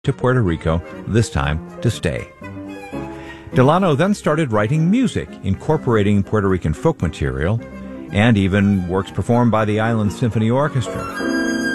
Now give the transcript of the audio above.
to Puerto Rico, this time to stay. Delano then started writing music, incorporating Puerto Rican folk material, and even works performed by the Island Symphony Orchestra.